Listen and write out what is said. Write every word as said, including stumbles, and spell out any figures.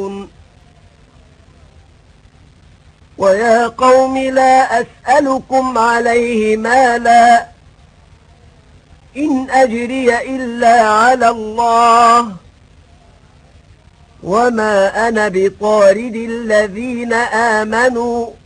ويا قوم لا أسألكم عليه مالا إن أجري إلا على الله وما أنا بطارد الذين آمنوا